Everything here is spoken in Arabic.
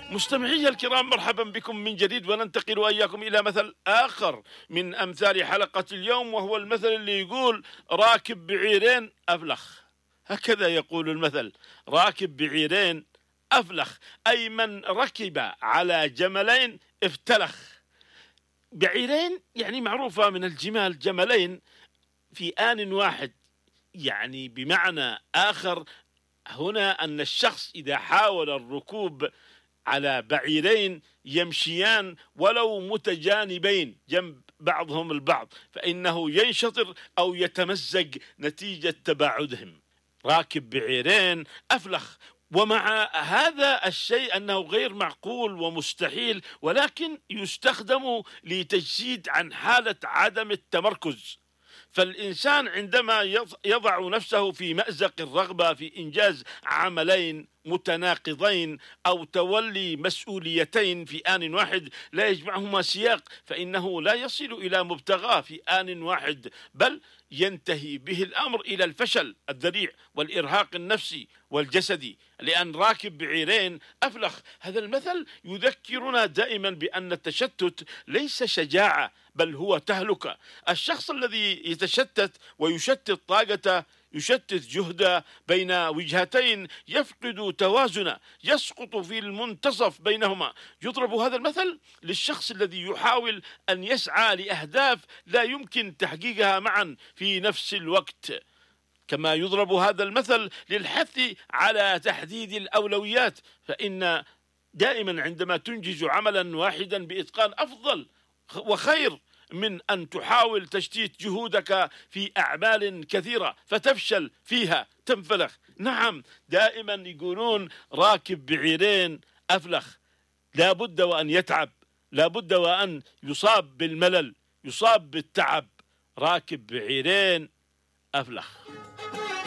مستمعي الكرام، مرحبا بكم من جديد، وننتقل وإياكم إلى مثل آخر من أمثال حلقة اليوم، وهو المثل اللي يقول: راكب بعيرين أفلخ. هكذا يقول المثل: راكب بعيرين أفلخ، أي من ركب على جملين افتلخ. بعيرين يعني معروفة من الجمال، جملين في آن واحد، يعني بمعنى آخر هنا أن الشخص إذا حاول الركوب على بعيرين يمشيان ولو متجانبين جنب بعضهم البعض، فإنه ينشطر أو يتمزق نتيجة تباعدهم. راكب بعيرين أفلخ. ومع هذا الشيء أنه غير معقول ومستحيل، ولكن يستخدم لتجسيد عن حالة عدم التمركز. فالإنسان عندما يضع نفسه في مأزق الرغبة في إنجاز عملين متناقضين أو تولي مسؤوليتين في آن واحد لا يجمعهما سياق، فإنه لا يصل إلى مبتغاه في آن واحد، بل ينتهي به الأمر إلى الفشل الذريع والإرهاق النفسي والجسدي. لأن راكب بعيرين أفلخ، هذا المثل يذكرنا دائما بأن التشتت ليس شجاعة بل هو تهلكة. الشخص الذي يتشتت ويشتت طاقته، يشتت جهده بين وجهتين، يفقد توازنه، يسقط في المنتصف بينهما. يضرب هذا المثل للشخص الذي يحاول أن يسعى لأهداف لا يمكن تحقيقها معا في نفس الوقت. كما يضرب هذا المثل للحث على تحديد الأولويات، فإن دائما عندما تنجز عملا واحدا بإتقان أفضل وخير من أن تحاول تشتيت جهودك في أعمال كثيرة فتفشل فيها تنفلخ. نعم، دائما يقولون راكب بعيرين أفلخ. لا بد وأن يتعب، لا بد وأن يصاب بالملل، يصاب بالتعب. راكب بعيرين أفلخ.